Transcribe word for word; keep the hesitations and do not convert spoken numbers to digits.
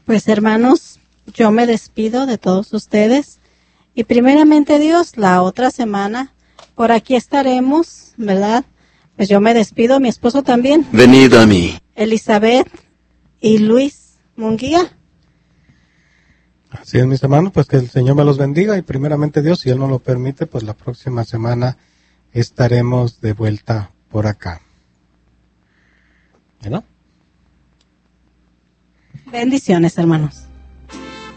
Pues hermanos, yo me despido de todos ustedes y primeramente Dios, la otra semana por aquí estaremos, ¿verdad? Pues yo me despido, mi esposo también. Venid a mí. Elizabeth y Luis Munguía. Así es, mis hermanos, pues que el Señor me los bendiga y primeramente Dios, si Él nos lo permite, pues la próxima semana estaremos de vuelta por acá. ¿No? Bendiciones, hermanos.